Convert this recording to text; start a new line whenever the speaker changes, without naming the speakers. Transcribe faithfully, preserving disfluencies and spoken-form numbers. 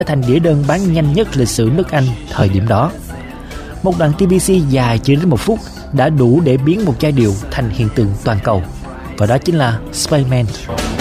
trở thành đĩa đơn bán nhanh nhất lịch sử nước Anh thời điểm đó. Một đoạn tê vê xê dài chưa đến một phút đã đủ để biến một giai điệu thành hiện tượng toàn cầu, và đó chính là Spaceman.